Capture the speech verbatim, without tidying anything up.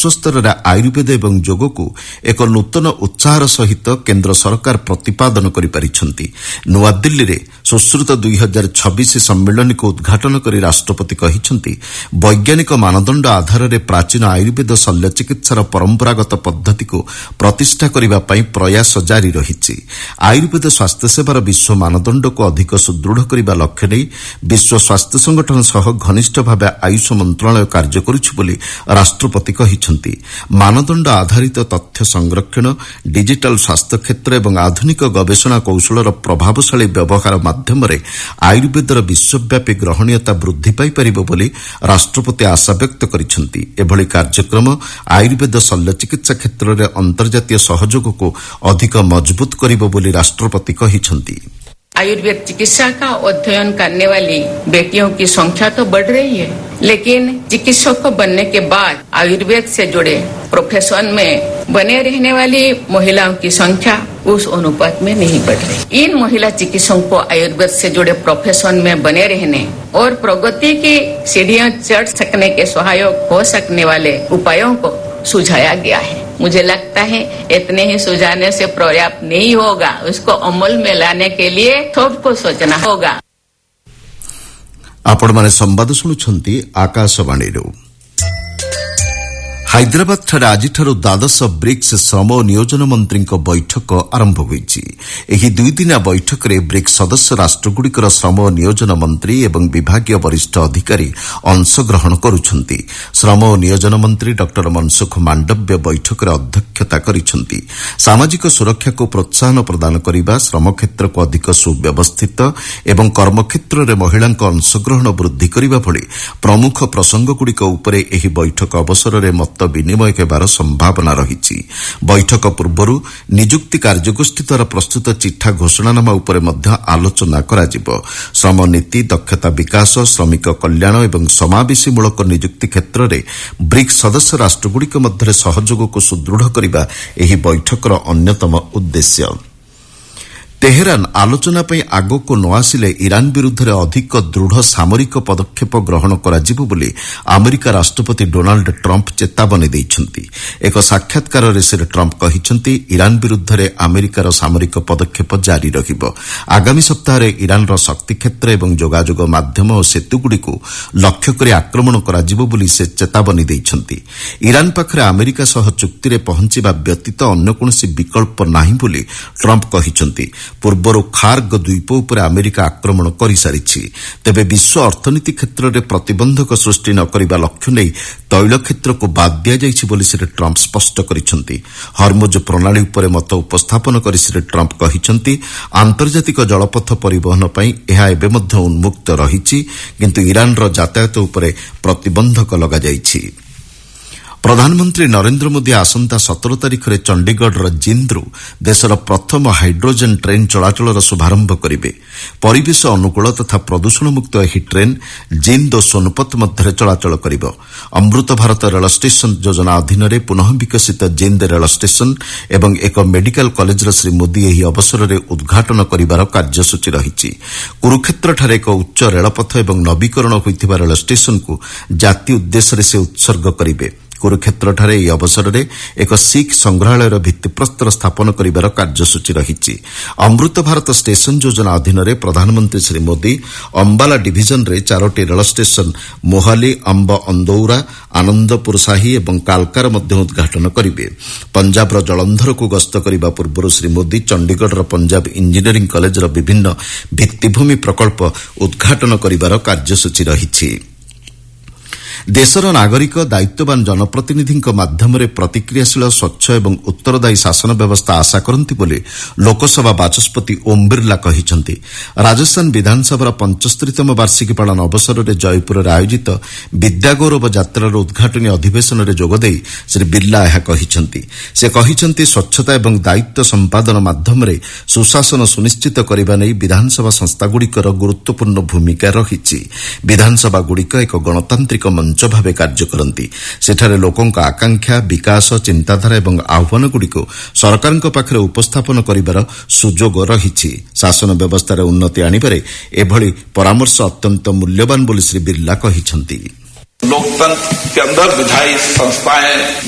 ବିଶ୍ୱସ୍ତରରେ ଆୟୁର୍ବେଦ ଏବଂ ଯୋଗକୁ ଏକ ନୂତନ ଉତ୍ସାହର ସହିତ କେନ୍ଦ୍ର ସରକାର ପ୍ରତିପାଦନ କରିପାରିଛନ୍ତି। ନୂଆଦିଲ୍ଲୀରେ ସୁଶ୍ରୁତ ଦୁଇ ହଜାର ଛବିଶ ସମ୍ମିଳନୀକୁ ଉଦ୍ଘାଟନ କରି ରାଷ୍ଟ୍ରପତି କହିଛନ୍ତି, ବୈଜ୍ଞାନିକ ମାନଦଣ୍ଡ ଆଧାରରେ ପ୍ରାଚୀନ ଆୟୁର୍ବେଦ ଶଲ୍ୟ ଚିକିତ୍ସାର ପରମ୍ପରାଗତ ପଦ୍ଧତିକୁ ପ୍ରତିଷ୍ଠା କରିବା ପାଇଁ ପ୍ରୟାସ ଜାରି ରହିଛି। ଆୟୁର୍ବେଦ ସ୍ୱାସ୍ଥ୍ୟସେବାର ବିଶ୍ୱ ମାନଦଣ୍ଡକୁ ଅଧିକ ସୁଦୃଢ଼ କରିବା ଲକ୍ଷ୍ୟ ନେଇ ବିଶ୍ୱ ସ୍ୱାସ୍ଥ୍ୟ ସଂଗଠନ ସହ ଘନିଷ୍ଠ ଭାବେ ଆୟୁଷ ମନ୍ତ୍ରଣାଳୟ କାର୍ଯ୍ୟ କରୁଛି ବୋଲି ରାଷ୍ଟ୍ରପତି କହିଛନ୍ତି। ମାନଦଣ୍ଡ ଆଧାରିତ ତଥ୍ୟ ସଂରକ୍ଷଣ, ଡିଜିଟାଲ ସ୍ୱାସ୍ଥ୍ୟ କ୍ଷେତ୍ର ଏବଂ ଆଧୁନିକ ଗବେଷଣା କୌଶଳର ପ୍ରଭାବଶାଳୀ ବ୍ୟବହାର ମାଧ୍ୟମରେ ଆୟୁର୍ବେଦର ବିଶ୍ୱବ୍ୟାପୀ ଗ୍ରହଣୀୟତା ବୃଦ୍ଧି ପାଇପାରିବ ବୋଲି ରାଷ୍ଟ୍ରପତି ଆଶାବ୍ୟକ୍ତ କରିଛନ୍ତି। ଏଭଳି କାର୍ଯ୍ୟକ୍ରମ ଆୟୁର୍ବେଦ ଶଲ୍ୟ ଚିକିତ୍ସା କ୍ଷେତ୍ରରେ ଅନ୍ତର୍ଜାତୀୟ ସହଯୋଗକୁ ଅଧିକ ମଜବୁତ କରିବ ବୋଲି ରାଷ୍ଟ୍ରପତି କହିଛନ୍ତି। आयुर्वेद चिकित्सा का अध्ययन करने वाली बेटियों की संख्या तो बढ़ रही है, लेकिन चिकित्सक बनने के बाद आयुर्वेद से जुड़े प्रोफेशन में बने रहने वाली महिलाओं की संख्या उस अनुपात में नहीं बढ़ रही। इन महिला चिकित्सकों को आयुर्वेद से जुड़े प्रोफेशन में बने रहने और प्रगति की सीढ़ियां चढ़ सकने के सहायक हो सकने वाले उपायों को सुझाया गया है। मुझे लगता है इतने ही सुझाने से पर्याप्त नहीं होगा, उसको अमल में लाने के लिए सबको सोचना होगा। आपण माने संवाद सुनुछंती आकाशवाणीरो। ହାଇଦ୍ରାବାଦଠାରେ ଆଜିଠାରୁ ଦ୍ୱାଦଶ ବ୍ରିକ୍ସ ଶ୍ରମ ଓ ନିୟୋଜନ ମନ୍ତ୍ରୀଙ୍କ ବୈଠକ ଆରମ୍ଭ ହୋଇଛି। ଏହି ଦୁଇଦିନିଆ ବୈଠକରେ ବ୍ରିକ୍ସ ସଦସ୍ୟ ରାଷ୍ଟ୍ରଗୁଡ଼ିକର ଶ୍ରମ ଓ ନିୟୋଜନ ମନ୍ତ୍ରୀ ଏବଂ ବିଭାଗୀୟ ବରିଷ୍ଠ ଅଧିକାରୀ ଅଂଶଗ୍ରହଣ କରୁଛନ୍ତି। ଶ୍ରମ ଓ ନିୟୋଜନ ମନ୍ତ୍ରୀ ଡ ମନସୁଖ ମାଣ୍ଡବ୍ୟ ବୈଠକରେ ଅଧ୍ୟକ୍ଷତା କରିଛନ୍ତି। ସାମାଜିକ ସୁରକ୍ଷାକୁ ପ୍ରୋତ୍ସାହନ ପ୍ରଦାନ କରିବା, ଶ୍ରମ କ୍ଷେତ୍ରକୁ ଅଧିକ ସୁବ୍ୟବସ୍ଥିତ ଏବଂ କର୍ମକ୍ଷେତ୍ରରେ ମହିଳାଙ୍କ ଅଂଶଗ୍ରହଣ ବୃଦ୍ଧି କରିବା ଭଳି ପ୍ରମୁଖ ପ୍ରସଙ୍ଗଗୁଡ଼ିକ ଉପରେ ଏହି ବୈଠକ ଅବସରରେ ମତ ବିନିମୟ ହେବାର ସମ୍ଭାବନା ରହିଛି। ବୈଠକ ପୂର୍ବରୁ ନିଯୁକ୍ତି କାର୍ଯ୍ୟଗୋଷ୍ଠୀ ଦ୍ୱାରା ପ୍ରସ୍ତୁତ ଚିଠା ଘୋଷଣାନାମା ଉପରେ ମଧ୍ୟ ଆଲୋଚନା କରାଯିବ। ଶ୍ରମ ନୀତି, ଦକ୍ଷତା ବିକାଶ, ଶ୍ରମିକ କଲ୍ୟାଣ ଏବଂ ସମାବେଶୀମୂଳକ ନିଯୁକ୍ତି କ୍ଷେତ୍ରରେ ବ୍ରିକ୍ସ ସଦସ୍ୟ ରାଷ୍ଟ୍ରଗୁଡ଼ିକ ମଧ୍ୟରେ ସହଯୋଗକୁ ସୁଦୃଢ଼ କରିବା ଏହି ବୈଠକର ଅନ୍ୟତମ ଉଦ୍ଦେଶ୍ୟ। ତେହେରାନ ଆଲୋଚନା ପାଇଁ ଆଗକୁ ନ ଆସିଲେ ଇରାନ ବିରୁଦ୍ଧରେ ଅଧିକ ଦୃଢ଼ ସାମରିକ ପଦକ୍ଷେପ ଗ୍ରହଣ କରାଯିବ ବୋଲି ଆମେରିକା ରାଷ୍ଟ୍ରପତି ଡୋନାଲ୍ଡ ଟ୍ରମ୍ପ ଚେତାବନୀ ଦେଇଛନ୍ତି। ଏକ ସାକ୍ଷାତକାରରେ ଶ୍ରୀ ଟ୍ରମ୍ପ କହିଛନ୍ତି, ଇରାନ ବିରୁଦ୍ଧରେ ଆମେରିକାର ସାମରିକ ପଦକ୍ଷେପ ଜାରି ରହିବ। ଆଗାମୀ ସପ୍ତାହରେ ଇରାନର ଶକ୍ତି କ୍ଷେତ୍ର ଏବଂ ଯୋଗାଯୋଗ ମାଧ୍ୟମ ଓ ସେତୁଗୁଡ଼ିକୁ ଲକ୍ଷ୍ୟ କରି ଆକ୍ରମଣ କରାଯିବ ବୋଲି ସେ ଚେତାବନୀ ଦେଇଛନ୍ତି। ଇରାନ ପାଖରେ ଆମେରିକା ସହ ଚୁକ୍ତିରେ ପହଞ୍ଚିବା ବ୍ୟତୀତ ଅନ୍ୟ କୌଣସି ବିକଳ୍ପ ନାହିଁ ବୋଲି ଟ୍ରମ୍ପ କହିଛନ୍ତି। ପୂର୍ବରୁ ଖାର୍ଗ ଦ୍ୱୀପ ଉପରେ ଆମେରିକା ଆକ୍ରମଣ କରିସାରିଛି। ତେବେ ବିଶ୍ୱ ଅର୍ଥନୀତି କ୍ଷେତ୍ରରେ ପ୍ରତିବନ୍ଧକ ସୃଷ୍ଟି ନ କରିବା ଲକ୍ଷ୍ୟ ନେଇ ତୈଳ କ୍ଷେତ୍ରକୁ ବାଦ୍ ଦିଆଯାଇଛି ବୋଲି ଶ୍ରୀ ଟ୍ରମ୍ପ ସ୍ପଷ୍ଟ କରିଛନ୍ତି। ହର୍ମୁଜ ପ୍ରଣାଳୀ ଉପରେ ମତ ଉପସ୍ଥାପନ କରି ଶ୍ରୀ ଟ୍ରମ୍ପ କହିଛନ୍ତି, ଆନ୍ତର୍ଜାତିକ ଜଳପଥ ପରିବହନ ପାଇଁ ଏହା ଏବେ ମଧ୍ୟ ଉନ୍ମୁକ୍ତ ରହିଛି, କିନ୍ତୁ ଇରାନର ଯାତାୟାତ ଉପରେ ପ୍ରତିବନ୍ଧକ ଲଗାଯାଇଛି। ପ୍ରଧାନମନ୍ତ୍ରୀ ନରେନ୍ଦ୍ର ମୋଦି ଆସନ୍ତା ସତର ତାରିଖରେ ଚଣ୍ଡିଗଡ଼ର ଜିନ୍ଦ୍ରୁ ଦେଶର ପ୍ରଥମ ହାଇଡ୍ରୋଜେନ୍ ଟ୍ରେନ୍ ଚଳାଚଳର ଶୁଭାରମ୍ଭ କରିବେ। ପରିବେଶ ଅନୁକୂଳ ତଥା ପ୍ରଦୂଷଣମୁକ୍ତ ଏହି ଟ୍ରେନ୍ ଜିନ୍ଦ୍ ଓ ସୋନପତ ମଧ୍ୟରେ ଚଳାଚଳ କରିବ। ଅମୃତ ଭାରତ ରେଳ ଷ୍ଟେସନ ଯୋଜନା ଅଧୀନରେ ପୁନଃ ବିକଶିତ ଜିନ୍ଦ୍ ରେଳ ଷ୍ଟେସନ ଏବଂ ଏକ ମେଡିକାଲ କଲେଜର ଶ୍ରୀ ମୋଦି ଏହି ଅବସରରେ ଉଦ୍ଘାଟନ କରିବାର କାର୍ଯ୍ୟସୂଚୀ ରହିଛି। କୁରୁକ୍ଷେତ୍ରଠାରେ ଏକ ଉଚ୍ଚ ରେଳପଥ ଏବଂ ନବୀକରଣ ହୋଇଥିବା ରେଳ ଷ୍ଟେସନକୁ ଜାତି ଉଦ୍ଦେଶ୍ୟରେ ସେ ଉତ୍ସର୍ଗ କରିବେ। କୁରୁକ୍ଷେତ୍ରଠାରେ ଏହି ଅବସରରେ ଏକ ଶିଖ୍ ସଂଗ୍ରହାଳୟର ଭିତ୍ତିପ୍ରସ୍ତର ସ୍ଥାପନ କରିବାର କାର୍ଯ୍ୟସୂଚୀ ରହିଛି। ଅମୃତ ଭାରତ ଷ୍ଟେସନ ଯୋଜନା ଅଧୀନରେ ପ୍ରଧାନମନ୍ତ୍ରୀ ଶ୍ରୀ ମୋଦି ଅମ୍ବାଲା ଡିଭିଜନରେ ଚାରୋଟି ରେଳ ଷ୍ଟେସନ ମୋହାଲି, ଅମ୍ବ ଅନ୍ଦୌରା, ଆନନ୍ଦପୁର ସାହି ଏବଂ କାଲକାର ମଧ୍ୟ ଉଦ୍ଘାଟନ କରିବେ। ପଞ୍ଜାବର ଜଳନ୍ଧରକୁ ଗସ୍ତ କରିବା ପୂର୍ବରୁ ଶ୍ରୀ ମୋଦି ଚଣ୍ଡିଗଡ଼ର ପଞ୍ଜାବ ଇଞ୍ଜିନିୟରିଂ କଲେଜର ବିଭିନ୍ନ ଭିତ୍ତିଭୂମି ପ୍ରକଳ୍ପ ଉଦ୍ଘାଟନ କରିବାର କାର୍ଯ୍ୟସୂଚୀ ରହିଛି। ଦେଶର ନାଗରିକ ଦାୟିତ୍ୱବାନ ଜନପ୍ରତିନିଧିଙ୍କ ମାଧ୍ୟମରେ ପ୍ରତିକ୍ରିୟାଶୀଳ, ସ୍ୱଚ୍ଛ ଏବଂ ଉତ୍ତରଦାୟୀ ଶାସନ ବ୍ୟବସ୍ଥା ଆଶା କରନ୍ତି ବୋଲି ଲୋକସଭା ବାଚସ୍ପତି ଓମ୍ ବିର୍ଲା କହିଛନ୍ତି। ରାଜସ୍ଥାନ ବିଧାନସଭାର ପଞ୍ଚସ୍ତରୀତମ ବାର୍ଷିକୀ ପାଳନ ଅବସରରେ ଜୟପୁରରେ ଆୟୋଜିତ ବିଦ୍ୟାଗୌରବ ଯାତ୍ରାର ଉଦ୍ଘାଟନୀ ଅଧିବେଶନରେ ଯୋଗଦେଇ ଶ୍ରୀ ବିର୍ଲା ଏହା କହିଛନ୍ତି। ସେ କହିଛନ୍ତି, ସ୍ୱଚ୍ଛତା ଏବଂ ଦାୟିତ୍ୱ ସମ୍ପାଦନ ମାଧ୍ୟମରେ ସୁଶାସନ ସୁନିଶ୍ଚିତ କରିବା ନେଇ ବିଧାନସଭା ସଂସ୍ଥାଗୁଡ଼ିକର ଗୁରୁତ୍ୱପୂର୍ଣ୍ଣ ଭୂମିକା ରହିଛି। ବିଧାନସଭାଗୁଡ଼ିକ ଏକ ଗଣତାନ୍ତ୍ରିକ ମଞ୍ଚ ଭାବେ କାର୍ଯ୍ୟ କରନ୍ତି। ସେଠାରେ ଲୋକଙ୍କ ଆକାଂକ୍ଷା, ବିକାଶ, ଚିନ୍ତାଧାରା ଏବଂ ଆହ୍ୱାନଗୁଡ଼ିକୁ ସରକାରଙ୍କ ପାଖରେ ଉପସ୍ଥାପନ କରିବାର ସୁଯୋଗ ରହିଛି। ଶାସନ ବ୍ୟବସ୍ଥାରେ ଉନ୍ନତି ଆଣିବାରେ ଏଭଳି ପରାମର୍ଶ ଅତ୍ୟନ୍ତ ମୂଲ୍ୟବାନ ବୋଲି ଶ୍ରୀ ବିର୍ଲା କହିଛନ୍ତି। लोकतंत्र के अंदर विधायी संस्थाएं